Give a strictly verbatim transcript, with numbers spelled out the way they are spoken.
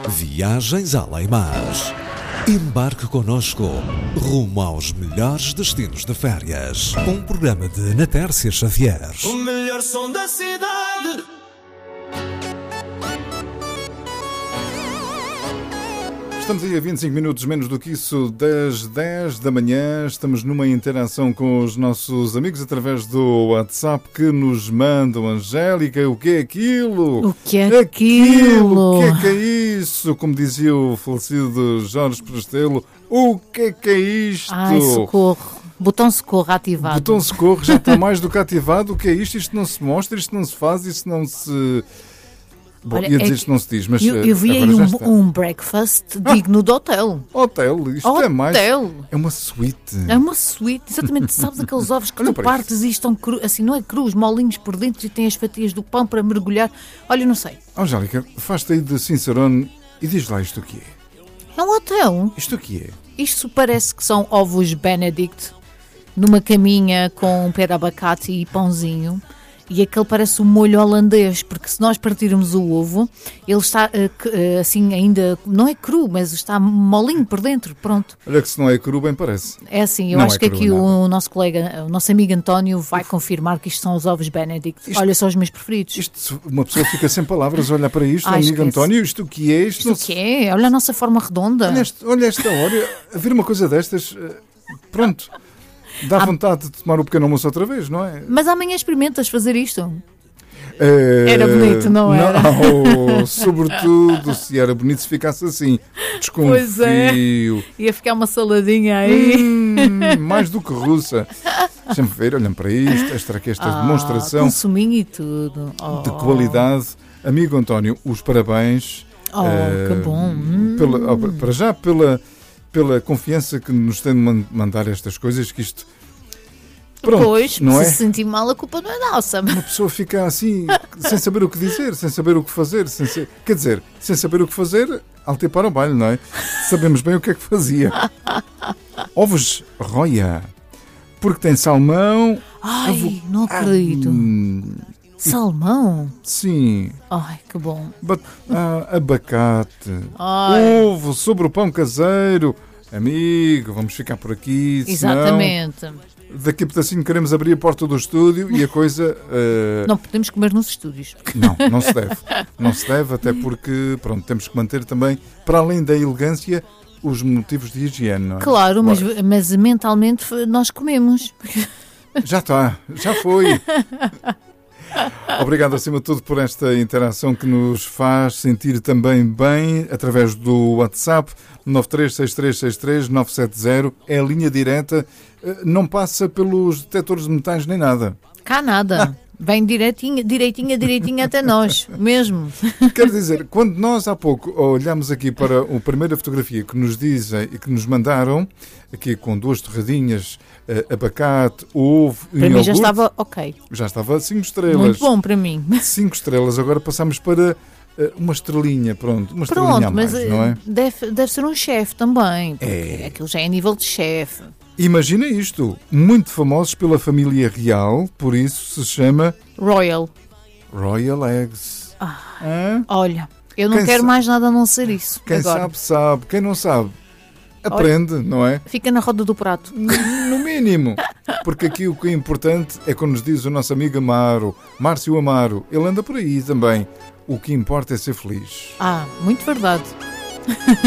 Viagens além-mar. Embarque connosco rumo aos melhores destinos de férias. Um programa de Natércia Xavier. O melhor som da cidade. Estamos aí a vinte e cinco minutos menos do que isso das dez da manhã. Estamos numa interação com os nossos amigos através do WhatsApp que nos mandam. Angélica, o que é aquilo? O que é aquilo? O que é que é isso? Como dizia o falecido Jorge Prestelo, o que é que é isto? Ai, socorro. Botão socorro ativado. Botão socorro já está mais do que ativado. O que é isto? Isto não se mostra, isto não se faz, isto não se... Bom, Olha, ia dizer é isto não se diz, mas eu, eu vi aí um, um breakfast digno de hotel. Hotel, isto hotel. é mais... É uma suíte. É uma suíte, exatamente. Sabes aqueles ovos que tu partes e estão cru, assim, não é crus, molinhos por dentro e tem as fatias do pão para mergulhar. Olha, não sei. Angélica, faz-te aí de sincerone e diz lá isto o que é. É um hotel. Isto o que é? Isto parece que são ovos Benedict numa caminha com um pé de abacate e pãozinho. E aquele parece um molho holandês, porque se nós partirmos o ovo, ele está uh, assim ainda, não é cru, mas está molinho por dentro, pronto. Olha que se não é cru, bem parece. É assim, eu não acho é que cru, aqui nada. o nosso colega, o nosso amigo António vai confirmar que isto são os ovos Benedict. Isto, Olha, são os meus preferidos. Isto, uma pessoa fica sem palavras a olhar para isto, Ai, amigo esquece. António, isto o que é? Isto, Isto o que é? Olha a nossa forma redonda. Olha, este, olha esta hora, a ver uma coisa destas, pronto, dá vontade de tomar o pequeno almoço outra vez, não é? Mas amanhã experimentas fazer isto. É, era bonito, não era? Não, sobretudo se era bonito se ficasse assim. Desconfio. Pois é. Ia ficar uma saladinha aí. Hum, mais do que russa. Deixa-me ver, olhem para isto. Esta aqui, esta ah, demonstração. Com suminho e tudo. Oh. De qualidade. Amigo António, os parabéns. Oh, uh, que bom. Pela, hum. Para já, pela, pela confiança que nos tem de mandar estas coisas, que isto. Pronto, pois, não se é? se sentir mal, a culpa não é nossa. Uma pessoa fica assim, sem saber o que dizer, sem saber o que fazer. Sem ser, quer dizer, sem saber o que fazer, alte para o baile, não é? Sabemos bem o que é que fazia. Ovos Roya, porque tem salmão... Ai, avo... não acredito. Ah, salmão? Sim. Ai, que bom. Bat... Ah, abacate. Ai. Ovo sobre o pão caseiro. Amigo, vamos ficar por aqui. Exatamente. Senão... Daqui a pedacinho queremos abrir a porta do estúdio e a coisa... Uh... Não podemos comer nos estúdios. Não, não se deve. Não se deve, até porque, pronto, temos que manter também, para além da elegância, os motivos de higiene, não é? Claro, mas, mas mentalmente nós comemos. Já está, já foi. Obrigado, acima de tudo, por esta interação que nos faz sentir também bem através do WhatsApp nove três seis três seis três nove sete zero. É a linha direta, não passa pelos detectores de metais nem nada. Cá nada. Ah. Vem direitinha, direitinha, direitinha até nós, mesmo. Quer dizer, quando nós há pouco olhamos aqui para a primeira fotografia que nos dizem e que nos mandaram, aqui com duas torradinhas, abacate, ovo e para mim iogurte, já estava ok. Já estava cinco estrelas. Muito bom para mim. Cinco estrelas, agora passamos para uma estrelinha, pronto, uma estrelinha pronto, a mais, mas não é? Deve, deve ser um chefe também, porque é. Aquilo já é nível de chefe. Imagina isto, muito famosos pela família real, por isso se chama... Royal. Royal Eggs. Ah, olha, eu não quem quero sa... mais nada a não ser isso. Quem agora. sabe, sabe. Quem não sabe, aprende, olha, não é? Fica na roda do prato. No mínimo. Porque aqui o que é importante é quando nos diz o nosso amigo Amaro, Márcio Amaro, ele anda por aí também. O que importa é ser feliz. Ah, muito verdade.